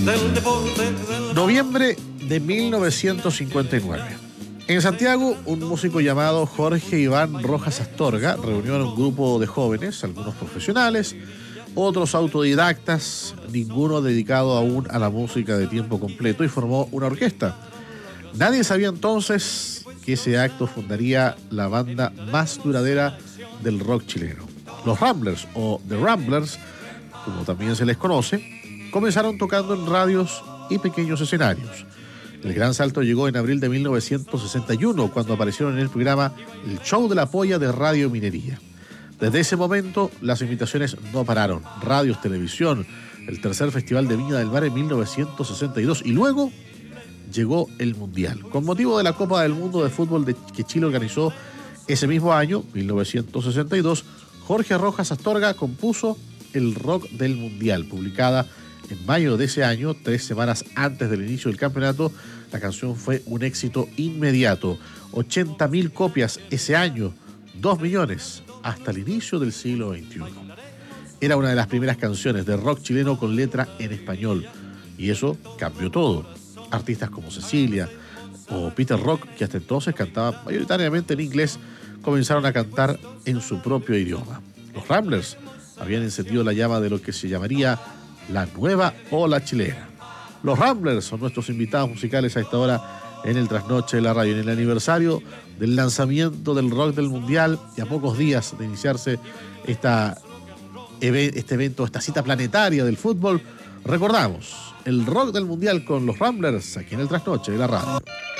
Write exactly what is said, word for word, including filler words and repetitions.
del deporte. Del... Noviembre de mil novecientos cincuenta y nueve. En Santiago, un músico llamado Jorge Iván Rojas Astorga reunió a un grupo de jóvenes, algunos profesionales, otros autodidactas, ninguno dedicado aún a la música de tiempo completo, y formó una orquesta. Nadie sabía entonces que ese acto fundaría la banda más duradera del rock chileno. Los Ramblers, o The Ramblers, como también se les conoce, comenzaron tocando en radios y pequeños escenarios. El gran salto llegó en abril de mil novecientos sesenta y uno, cuando aparecieron en el programa El Show de la Polla de Radio Minería. Desde ese momento, las invitaciones no pararon. Radios, televisión, el tercer Festival de Viña del Mar en mil novecientos sesenta y dos, y luego llegó el Mundial. Con motivo de la Copa del Mundo de Fútbol de que Chile organizó ese mismo año, mil novecientos sesenta y dos, Jorge Rojas Astorga compuso El Rock del Mundial, publicada en mayo de ese año, tres semanas antes del inicio del campeonato. La canción fue un éxito inmediato. ochenta mil copias ese año, dos millones hasta el inicio del siglo veintiuno. Era una de las primeras canciones de rock chileno con letra en español, y eso cambió todo. Artistas como Cecilia o Peter Rock, que hasta entonces cantaban mayoritariamente en inglés, comenzaron a cantar en su propio idioma. Los Ramblers habían encendido la llama de lo que se llamaría la nueva ola chilena. Los Ramblers son nuestros invitados musicales a esta hora en el Trasnoche de la Radio, en el aniversario del lanzamiento del Rock del Mundial, y a pocos días de iniciarse esta, este evento, esta cita planetaria del fútbol. Recordamos el Rock del Mundial con los Ramblers aquí en el Trasnoche de la Radio.